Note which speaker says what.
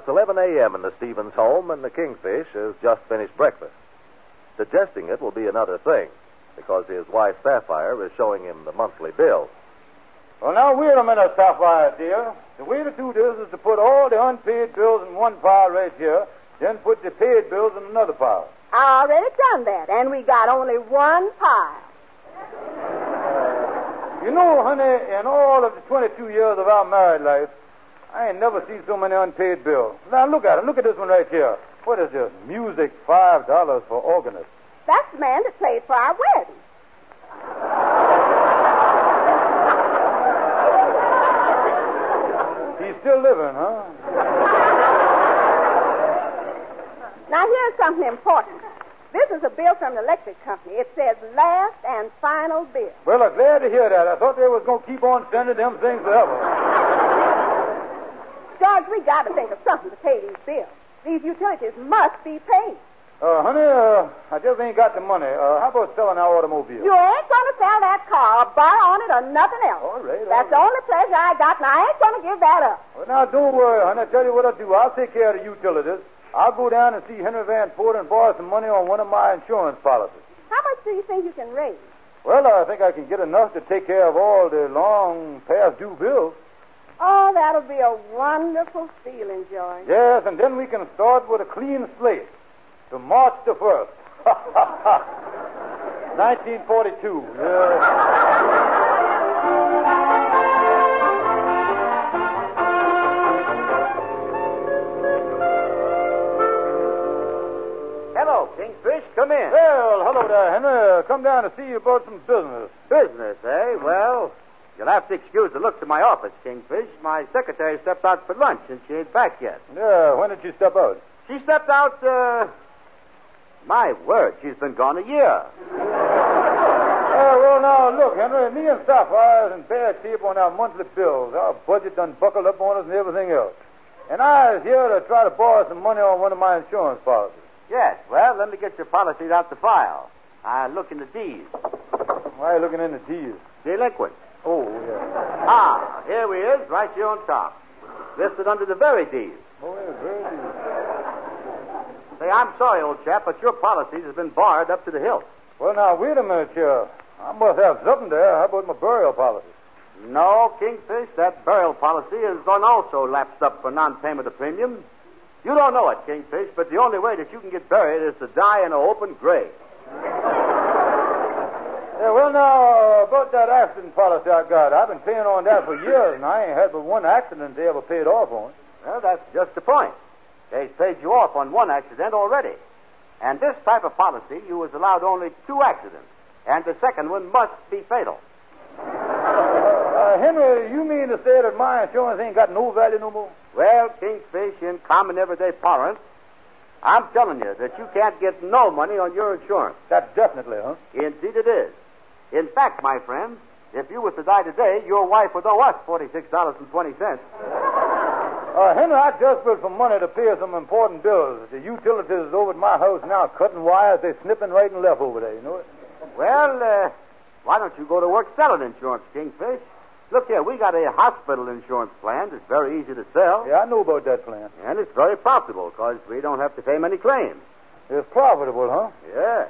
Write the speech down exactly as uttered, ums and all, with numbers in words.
Speaker 1: It's eleven a.m. in the Stevens home, and the Kingfish has just finished breakfast. Suggesting it will be another thing, because his wife, Sapphire, is showing him the monthly bill.
Speaker 2: Well, now, wait a minute, Sapphire, dear. The way to do this is to put all the unpaid bills in one pile right here, then put the paid bills in another pile.
Speaker 3: I already done that, and we got only one pile.
Speaker 2: You know, honey, in all of the twenty-two years of our married life, I ain't never seen so many unpaid bills. Now, look at it. Look at this one right here. What is this? Music, five dollars for organist.
Speaker 3: That's the man that played for our wedding.
Speaker 2: He's still living, huh?
Speaker 3: Now, here's something important. This is a bill from the electric company. It says last and final bill.
Speaker 2: Well, I'm glad to hear that. I thought they was going to keep on sending them things forever.
Speaker 3: George, we got to think of something to pay these bills. These utilities must be paid.
Speaker 2: Uh, honey, uh, I just ain't got the money. Uh, how about selling our automobile?
Speaker 3: You ain't going to sell that car or borrow on it or nothing else.
Speaker 2: All right. All
Speaker 3: That's
Speaker 2: right.
Speaker 3: the only pleasure I got, and I ain't going to give that up.
Speaker 2: Well, now, don't worry, honey. I tell you what I'll do. I'll take care of the utilities. I'll go down and see Henry Van Ford and borrow some money on one of my insurance policies.
Speaker 3: How much do you think you can raise?
Speaker 2: Well, I think I can get enough to take care of all the long past due bills.
Speaker 3: Oh, that'll be a wonderful feeling, George.
Speaker 2: Yes, and then we can start with a clean slate to March the first. nineteen forty-two. Yeah.
Speaker 4: Hello, Kingfish. Come in.
Speaker 2: Well, hello there, Henry. Come down to see you about some business.
Speaker 4: Business, eh? Well, you'll have to excuse the looks of my office, Kingfish. My secretary stepped out for lunch, and she ain't back yet.
Speaker 2: Yeah, when did she step out?
Speaker 4: She stepped out, uh... My word, she's been gone a year.
Speaker 2: Uh, well, now, look, Henry, me and Sapphire is in bad shape on our monthly bills. Our budget done buckled up on us and everything else. And I is here to try to borrow some money on one of my insurance policies.
Speaker 4: Yes, well, let me get your policies out the file. I look in the D's.
Speaker 2: Why are you looking in the D's?
Speaker 4: Delinquent.
Speaker 2: Oh, yeah.
Speaker 4: Ah, here we is, right here on top. Listed under the very D's.
Speaker 2: Oh, yeah, very D's.
Speaker 4: Say, I'm sorry, old chap, but your policies have been barred up to the hilt.
Speaker 2: Well, now, wait a minute here. I must have something there. How about my burial policy?
Speaker 4: No, Kingfish, that burial policy is done also lapsed up for non-payment of premium. You don't know it, Kingfish, but the only way that you can get buried is to die in an open grave.
Speaker 2: Yeah, well, now, uh, about that accident policy I got, I've been paying on that for years, and I ain't had but one accident they ever paid off on.
Speaker 4: Well, that's just the point. They've paid you off on one accident already. And this type of policy, you was allowed only two accidents, and the second one must be fatal.
Speaker 2: Uh, Henry, you mean to say that my insurance ain't got no value no more?
Speaker 4: Well, Kingfish, in common everyday parlance, I'm telling you that you can't get no money on your insurance.
Speaker 2: That's definitely, huh?
Speaker 4: Indeed it is. In fact, my friend, if you was to die today, your wife would owe us forty-six dollars and twenty cents.
Speaker 2: Uh, Henry, I just built some money to pay some important bills. The utilities over at my house now cutting wires. They're snipping right and left over there, you know it?
Speaker 4: Well, uh, why don't you go to work selling insurance, Kingfish? Look here, we got a hospital insurance plan that's very easy to sell.
Speaker 2: Yeah, I know about that plan.
Speaker 4: And it's very profitable because we don't have to pay many claims.
Speaker 2: It's profitable, huh?
Speaker 4: Yeah.